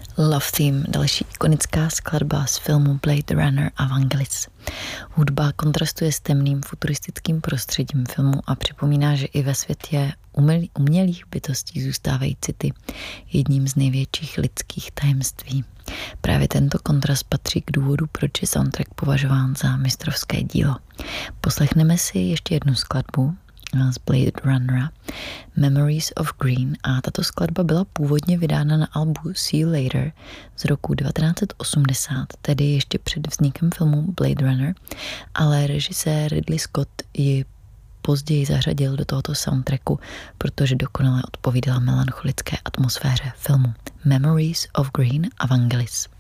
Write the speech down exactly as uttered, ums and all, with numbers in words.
Love Theme, další ikonická skladba z filmu Blade Runner a Vangelis. Hudba kontrastuje s temným futuristickým prostředím filmu a připomíná, že i ve světě umělých bytostí zůstávají city jedním z největších lidských tajemství. Právě tento kontrast patří k důvodu, proč je soundtrack považován za mistrovské dílo. Poslechneme si ještě jednu skladbu z Blade Runnera, Memories of Green, a tato skladba byla původně vydána na albu See You Later z roku devatenáct set osmdesát, tedy ještě před vznikem filmu Blade Runner, ale režisér Ridley Scott ji později zařadil do tohoto soundtracku, protože dokonale odpovídala melancholické atmosféře filmu Memories of Green a Vangelis.